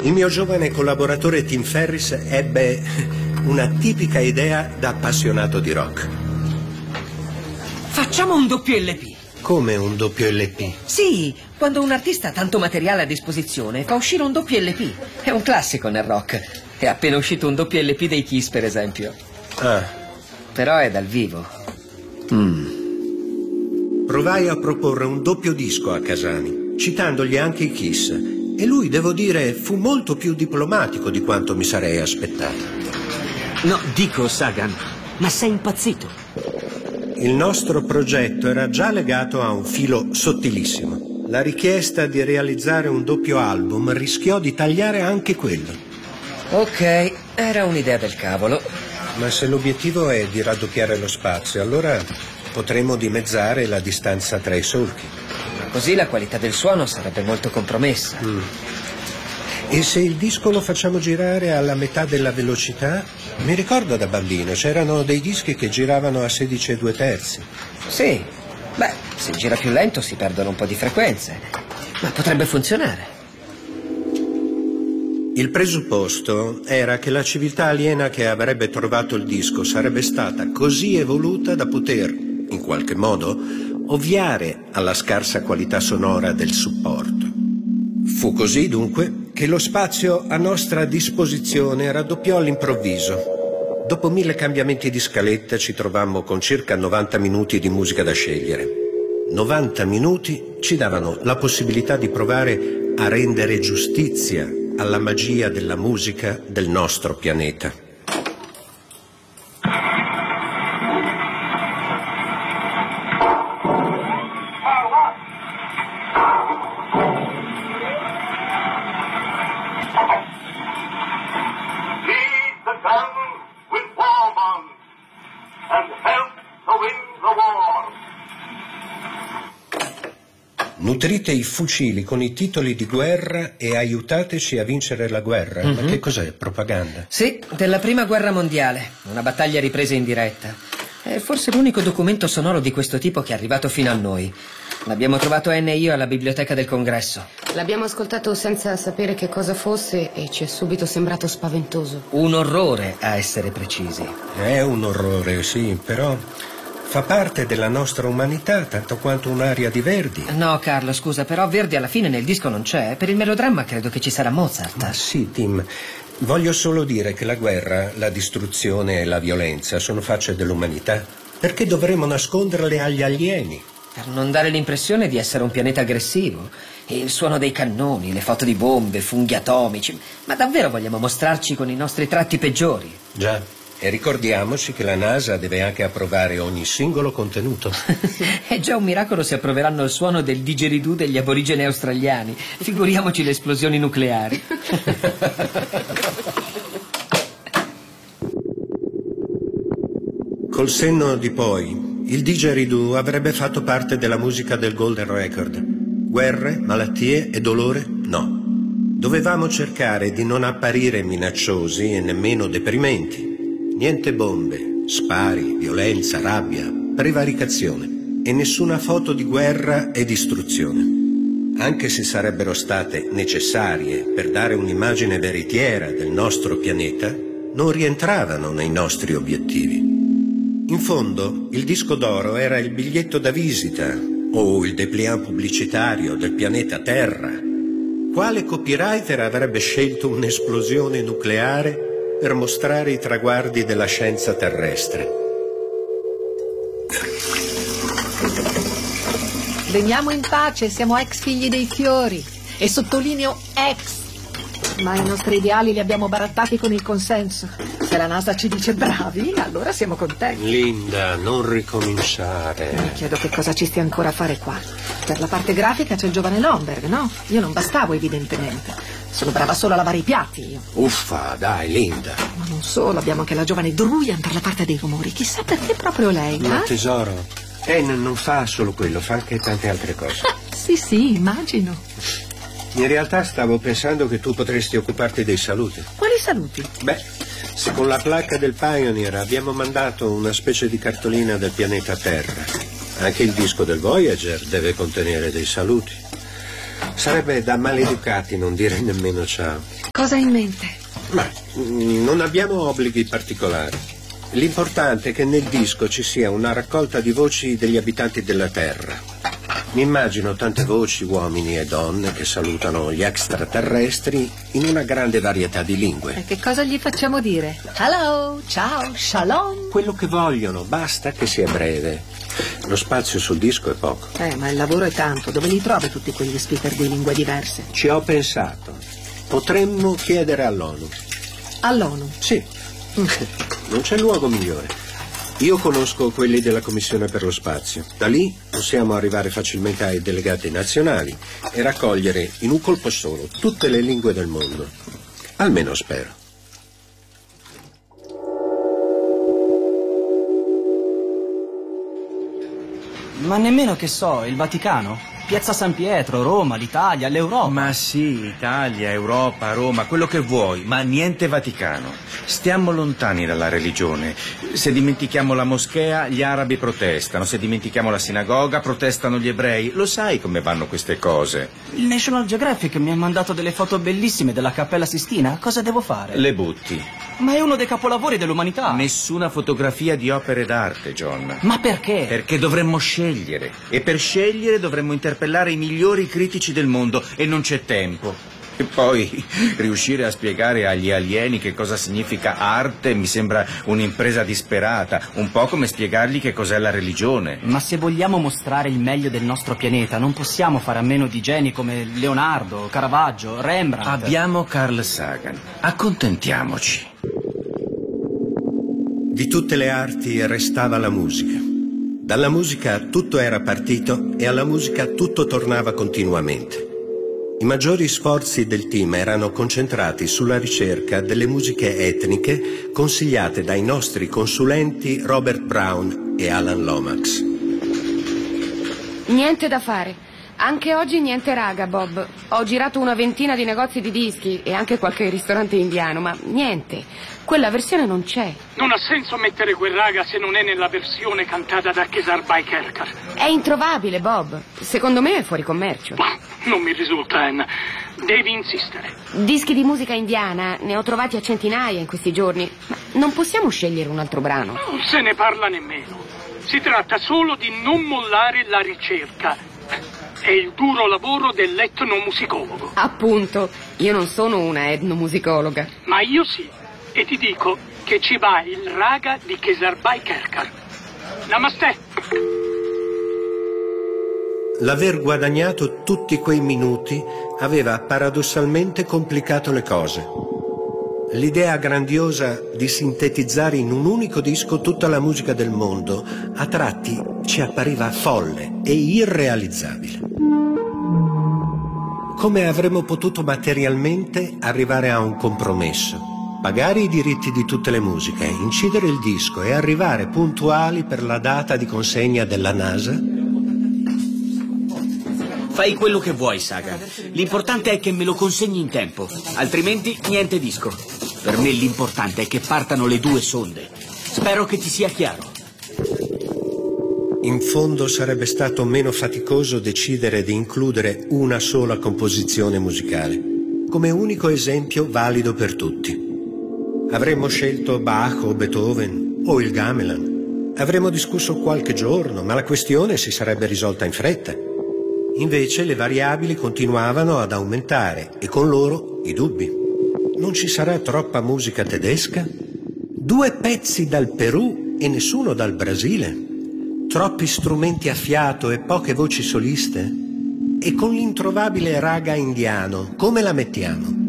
Il mio giovane collaboratore Tim Ferris ebbe una tipica idea da appassionato di rock. Facciamo un doppio LP. Come un doppio LP? Sì, quando un artista ha tanto materiale a disposizione fa uscire un doppio LP. È un classico nel rock. È appena uscito un doppio LP dei Kiss, per esempio. Ah. Però è dal vivo. Provai a proporre un doppio disco a Casani, citandogli anche i Kiss. E lui, devo dire, fu molto più diplomatico di quanto mi sarei aspettato. No, dico, Sagan, ma sei impazzito? Il nostro progetto era già legato a un filo sottilissimo. La richiesta di realizzare un doppio album rischiò di tagliare anche quello. Ok, era un'idea del cavolo. Ma se l'obiettivo è di raddoppiare lo spazio, allora potremo dimezzare la distanza tra i solchi. Ma così la qualità del suono sarebbe molto compromessa. E se il disco lo facciamo girare alla metà della velocità? Mi ricordo da bambino, c'erano dei dischi che giravano a 16 2/3. Sì, beh, se gira più lento si perdono un po' di frequenze, ma potrebbe funzionare. Il presupposto era che la civiltà aliena che avrebbe trovato il disco sarebbe stata così evoluta da poter, in qualche modo, ovviare alla scarsa qualità sonora del supporto. Fu così, dunque, che lo spazio a nostra disposizione raddoppiò all'improvviso. Dopo 1000 cambiamenti di scaletta ci trovammo con circa 90 minuti di musica da scegliere. 90 minuti ci davano la possibilità di provare a rendere giustizia alla magia della musica del nostro pianeta. Nutrite i fucili con i titoli di guerra e aiutateci a vincere la guerra. Ma che cos'è? Propaganda? Sì, della prima guerra mondiale. Una battaglia ripresa in diretta. È forse l'unico documento sonoro di questo tipo che è arrivato fino a noi. L'abbiamo trovato Anne e io alla biblioteca del Congresso. L'abbiamo ascoltato senza sapere che cosa fosse e ci è subito sembrato spaventoso. Un orrore, a essere precisi. È un orrore, sì, però fa parte della nostra umanità tanto quanto un'aria di Verdi. No, Carlo, scusa, però Verdi alla fine nel disco non c'è. Per il melodramma credo che ci sarà Mozart. Ma sì, Tim, voglio solo dire che la guerra, la distruzione e la violenza sono facce dell'umanità. Perché dovremmo nasconderle agli alieni? Per non dare l'impressione di essere un pianeta aggressivo. E il suono dei cannoni, le foto di bombe, funghi atomici. Ma davvero vogliamo mostrarci con i nostri tratti peggiori? Già. E ricordiamoci che la NASA deve anche approvare ogni singolo contenuto. È già un miracolo se approveranno il suono del didgeridoo degli aborigeni australiani. Figuriamoci le esplosioni nucleari. Col senno di poi, il didgeridoo avrebbe fatto parte della musica del Golden Record. Guerre, malattie e dolore? No. Dovevamo cercare di non apparire minacciosi e nemmeno deprimenti. Niente bombe, spari, violenza, rabbia, prevaricazione e nessuna foto di guerra e distruzione. Anche se sarebbero state necessarie per dare un'immagine veritiera del nostro pianeta, non rientravano nei nostri obiettivi. In fondo, il disco d'oro era il biglietto da visita o il dépliant pubblicitario del pianeta Terra. Quale copywriter avrebbe scelto un'esplosione nucleare per mostrare i traguardi della scienza terrestre? Veniamo in pace, siamo ex figli dei fiori. E sottolineo ex. Ma i nostri ideali li abbiamo barattati con il consenso. Se la NASA ci dice bravi, allora siamo contenti. Linda, non ricominciare. Mi chiedo che cosa ci stia ancora a fare qua. Per la parte grafica c'è il giovane Lomberg, no? Io non bastavo, evidentemente. Sono brava solo a lavare i piatti, io. Uffa, dai, Linda. Ma non solo, abbiamo anche la giovane Druyan per la parte dei rumori. Chissà perché proprio lei, Ma tesoro, non fa solo quello, fa anche tante altre cose. Sì, immagino. In realtà stavo pensando che tu potresti occuparti dei saluti. Quali saluti? Beh, se con la placca del Pioneer abbiamo mandato una specie di cartolina del pianeta Terra, anche il disco del Voyager deve contenere dei saluti. Sarebbe da maleducati non dire nemmeno ciao. Cosa hai in mente? Ma non abbiamo obblighi particolari. L'importante è che nel disco ci sia una raccolta di voci degli abitanti della Terra. Mi immagino tante voci, uomini e donne, che salutano gli extraterrestri in una grande varietà di lingue. E che cosa gli facciamo dire? Hello, ciao, shalom. Quello che vogliono, basta che sia breve. Lo spazio sul disco è poco. Ma il lavoro è tanto. Dove li trovi tutti quegli speaker di lingue diverse? Ci ho pensato. Potremmo chiedere all'ONU. All'ONU? Sì. Non c'è luogo migliore. Io conosco quelli della Commissione per lo Spazio. Da lì possiamo arrivare facilmente ai delegati nazionali e raccogliere in un colpo solo tutte le lingue del mondo. Almeno spero. Ma nemmeno, che so, il Vaticano? Piazza San Pietro, Roma, l'Italia, l'Europa. Ma sì, Italia, Europa, Roma, quello che vuoi, ma niente Vaticano. Stiamo lontani dalla religione. Se dimentichiamo la moschea, gli arabi protestano. Se dimentichiamo la sinagoga, protestano gli ebrei. Lo sai come vanno queste cose? Il National Geographic mi ha mandato delle foto bellissime della Cappella Sistina. Cosa devo fare? Le butti. Ma è uno dei capolavori dell'umanità. Nessuna fotografia di opere d'arte, John. Ma perché? Perché dovremmo scegliere. E per scegliere dovremmo interpellare i migliori critici del mondo. E non c'è tempo. E poi riuscire a spiegare agli alieni che cosa significa arte mi sembra un'impresa disperata. Un po' come spiegargli che cos'è la religione. Ma se vogliamo mostrare il meglio del nostro pianeta, non possiamo fare a meno di geni come Leonardo, Caravaggio, Rembrandt. Abbiamo Carl Sagan. Accontentiamoci. Di tutte le arti restava la musica. Dalla musica tutto era partito e alla musica tutto tornava continuamente. I maggiori sforzi del team erano concentrati sulla ricerca delle musiche etniche consigliate dai nostri consulenti Robert Brown e Alan Lomax. Niente da fare. Anche oggi niente raga, Bob. Ho girato una ventina di negozi di dischi e anche qualche ristorante indiano, ma niente. Quella versione non c'è. Non ha senso mettere quel raga se non è nella versione cantata da Kesarbai Kerkar. È introvabile, Bob. Secondo me è fuori commercio. Ma non mi risulta, Anne. Devi insistere. Dischi di musica indiana ne ho trovati a centinaia in questi giorni. Ma non possiamo scegliere un altro brano? Non se ne parla nemmeno. Si tratta solo di non mollare la ricerca. È il duro lavoro dell'etnomusicologo. Appunto, io non sono una etnomusicologa. Ma io sì. E ti dico che ci va il raga di Kesarbai Kerkar. Namaste. L'aver guadagnato tutti quei minuti aveva paradossalmente complicato le cose. L'idea grandiosa di sintetizzare in un unico disco tutta la musica del mondo a tratti ci appariva folle e irrealizzabile. Come avremmo potuto materialmente arrivare a un compromesso? Pagare i diritti di tutte le musiche, incidere il disco e arrivare puntuali per la data di consegna della NASA? Fai quello che vuoi, Sagan. L'importante è che me lo consegni in tempo, altrimenti niente disco. Per me l'importante è che partano le due sonde. Spero che ti sia chiaro. In fondo sarebbe stato meno faticoso decidere di includere una sola composizione musicale, come unico esempio valido per tutti. Avremmo scelto Bach o Beethoven o il gamelan. Avremmo discusso qualche giorno, ma la questione si sarebbe risolta in fretta. Invece le variabili continuavano ad aumentare e con loro i dubbi. Non ci sarà troppa musica tedesca? 2 pezzi dal Perù e nessuno dal Brasile? Troppi strumenti a fiato e poche voci soliste? E con l'introvabile raga indiano, come la mettiamo?